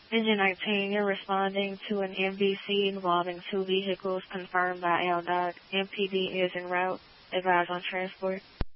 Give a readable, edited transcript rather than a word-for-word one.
Engine 19, you're responding to an MVC involving two vehicles confirmed by LDOT. MPD is en route. Advise on transport.